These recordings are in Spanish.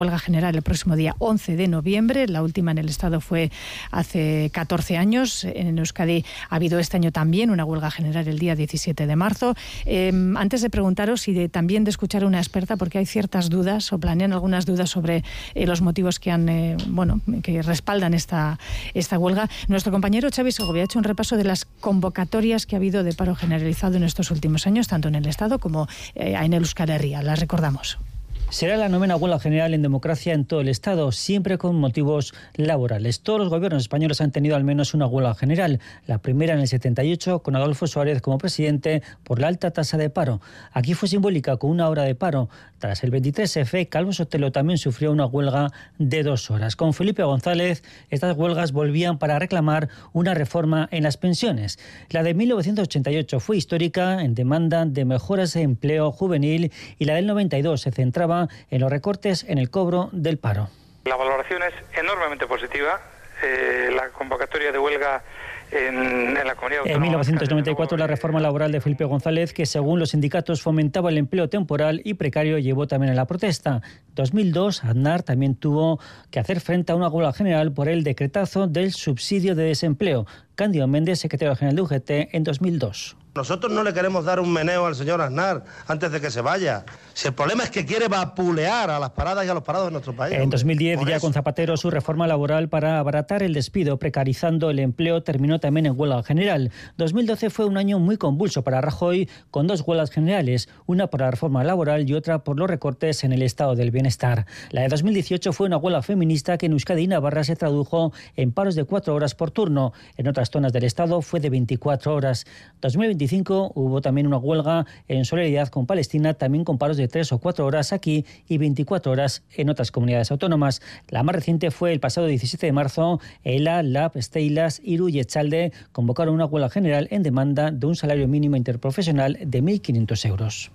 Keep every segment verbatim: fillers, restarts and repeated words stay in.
Huelga general el próximo día once de noviembre. La última en el Estado fue hace catorce años. En Euskadi ha habido este año también una huelga general el día diecisiete de marzo. Eh, antes de preguntaros y de, también de escuchar a una experta, porque hay ciertas dudas o planean algunas dudas sobre eh, los motivos que han, eh, bueno, que respaldan esta, esta huelga, nuestro compañero Xavi Segovia ha hecho un repaso de las convocatorias que ha habido de paro generalizado en estos últimos años, tanto en el Estado como eh, en el Euskal Herria. Las recordamos. Será la novena huelga general en democracia en todo el Estado, siempre con motivos laborales. Todos los gobiernos españoles han tenido al menos una huelga general. La primera en el setenta y ocho, con Adolfo Suárez como presidente, por la alta tasa de paro. Aquí fue simbólica, con una hora de paro. Tras el veintitrés efe, Calvo Sotelo también sufrió una huelga de dos horas. Con Felipe González, estas huelgas volvían para reclamar una reforma en las pensiones. La de mil novecientos ochenta y ocho fue histórica, en demanda de mejoras de empleo juvenil, y la del noventa y dos se centraba en los recortes en el cobro del paro. La valoración es enormemente positiva. Eh, la convocatoria de huelga en, en la comunidad autónoma. En mil novecientos noventa y cuatro la reforma laboral de Felipe González, que según los sindicatos fomentaba el empleo temporal y precario, llevó también a la protesta. dos mil dos, Aznar también tuvo que hacer frente a una huelga general por el decretazo del subsidio de desempleo. Cándido Méndez, secretario general de U G T, en dos mil dos. Nosotros no le queremos dar un meneo al señor Aznar antes de que se vaya. Si el problema es que quiere vapulear a las paradas y a los parados de nuestro país. En dos mil diez, ya con Zapatero, su reforma laboral para abaratar el despido, precarizando el empleo, terminó también en huelga general. dos mil doce fue un año muy convulso para Rajoy, con dos huelgas generales, una por la reforma laboral y otra por los recortes en el estado del bienestar. La de dos mil dieciocho fue una huelga feminista que en Euskadi y Navarra se tradujo en paros de cuatro horas por turno. En otras zonas del estado fue de veinticuatro horas. dos mil veinticinco hubo también una huelga en solidaridad con Palestina, también con paros de tres o cuatro horas aquí y veinticuatro horas en otras comunidades autónomas. La más reciente fue el pasado diecisiete de marzo. ELA, LAB, Steilas, Iru y Echalde convocaron una huelga general en demanda de un salario mínimo interprofesional de mil quinientos euros.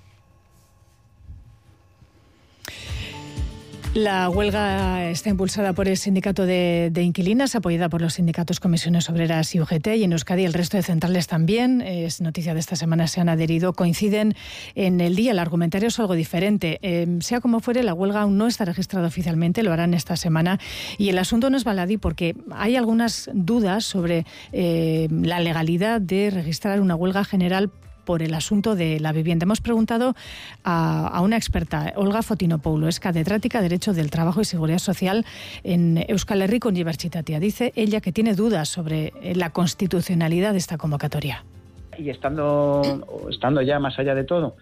La huelga está impulsada por el sindicato de, de inquilinas, apoyada por los sindicatos Comisiones Obreras y U G T, y en Euskadi el resto de centrales también. Es noticia de esta semana, se han adherido, coinciden en el día. El argumentario es algo diferente. Eh, sea como fuere, la huelga aún no está registrada oficialmente, lo harán esta semana, y el asunto no es baladí porque hay algunas dudas sobre eh, la legalidad de registrar una huelga general por el asunto de la vivienda. Hemos preguntado a, a una experta, Olga Fotinopoulou, es catedrática de Derecho del Trabajo y Seguridad Social en Euskal Herriko Unibertsitatea. Dice ella que tiene dudas sobre la constitucionalidad de esta convocatoria. Y estando, estando ya más allá de todo,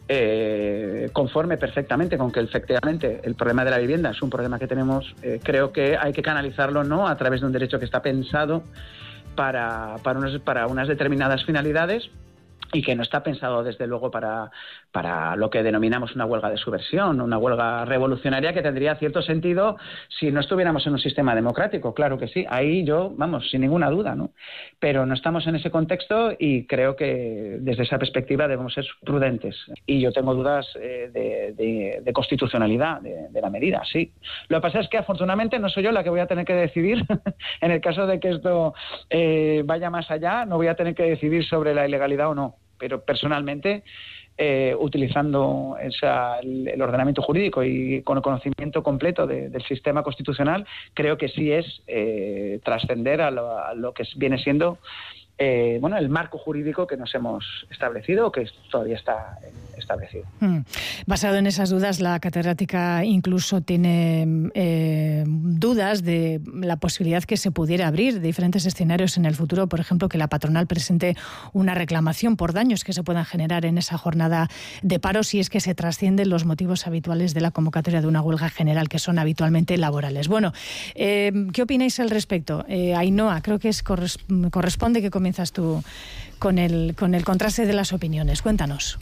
eh, conforme perfectamente con que efectivamente el problema de la vivienda es un problema que tenemos, eh, creo que hay que canalizarlo no a través de un derecho que está pensado para, para, unos, para unas determinadas finalidades, y que no está pensado, desde luego, para, para lo que denominamos una huelga de subversión, una huelga revolucionaria que tendría cierto sentido si no estuviéramos en un sistema democrático. Claro que sí, ahí yo, vamos, sin ninguna duda, ¿no? Pero no estamos en ese contexto y creo que desde esa perspectiva debemos ser prudentes. Y yo tengo dudas eh, de, de, de constitucionalidad de, de la medida, sí. Lo que pasa es que, afortunadamente, no soy yo la que voy a tener que decidir. En el caso de que esto eh, vaya más allá, no voy a tener que decidir sobre la ilegalidad o no. Pero personalmente, eh, utilizando esa, el, el ordenamiento jurídico y con el conocimiento completo de, del sistema constitucional, creo que sí es eh, trascender a lo, a lo que viene siendo eh, bueno, el marco jurídico que nos hemos establecido o que todavía está establecido. Mm. Basado en esas dudas, la catedrática incluso tiene eh, dudas de la posibilidad que se pudiera abrir diferentes escenarios en el futuro, por ejemplo, que la patronal presente una reclamación por daños que se puedan generar en esa jornada de paro si es que se trascienden los motivos habituales de la convocatoria de una huelga general, que son habitualmente laborales. Bueno, eh, ¿qué opináis al respecto? Eh, Ainhoa, creo que es corres- corresponde que comienzas tú con el, con el contraste de las opiniones. Cuéntanos.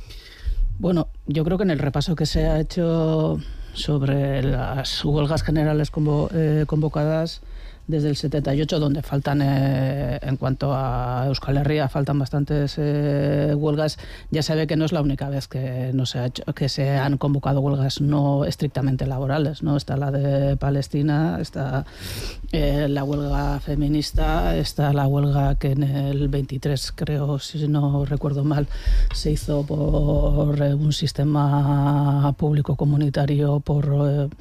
Bueno, yo creo que en el repaso que se ha hecho sobre las huelgas generales convo, eh, convocadas desde el setenta y ocho, donde faltan, eh, en cuanto a Euskal Herria, faltan bastantes eh, huelgas. Ya se ve que no es la única vez que, no se ha hecho, que se han convocado huelgas no estrictamente laborales, ¿no? Está la de Palestina, está eh, la huelga feminista, está la huelga que en el veintitrés, creo, si no recuerdo mal, se hizo por un sistema público comunitario, por... Eh,